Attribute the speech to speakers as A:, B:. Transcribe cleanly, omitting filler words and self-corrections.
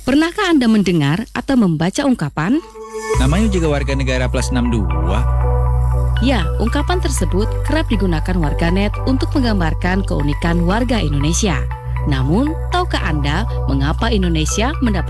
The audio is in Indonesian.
A: Pernahkah Anda mendengar atau membaca ungkapan?
B: Namanya juga warga negara plus 62.
A: Ya, ungkapan tersebut kerap digunakan warganet untuk menggambarkan keunikan warga Indonesia. Namun, tahukah Anda mengapa Indonesia mendapat